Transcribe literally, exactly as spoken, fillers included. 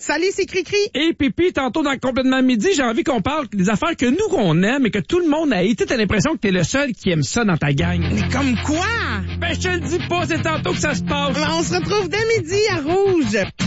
Salut, c'est Cricri. Et Pipi, tantôt dans Complètement Midi, j'ai envie qu'on parle des affaires que nous, qu'on aime et que tout le monde a été. T'as l'impression que t'es le seul qui aime ça dans ta gang. Mais comme quoi? Ben, je te le dis pas, c'est tantôt que ça se passe. On se retrouve dès midi à Rouge.